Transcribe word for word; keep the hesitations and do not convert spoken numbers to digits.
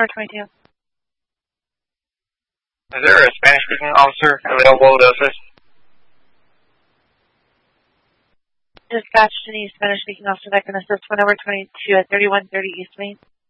Number twenty-two. Is there a Spanish-speaking officer available to assist? Dispatch to any Spanish-speaking officer that can assist for number twenty-two at thirty-one thirty East Main.